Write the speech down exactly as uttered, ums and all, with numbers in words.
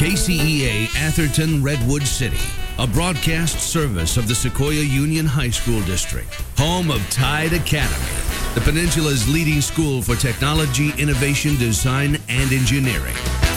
K C E A Atherton Redwood City, a broadcast service of the Sequoia Union High School District, home of Tide Academy, the Peninsula's leading school for technology, innovation, design, and engineering.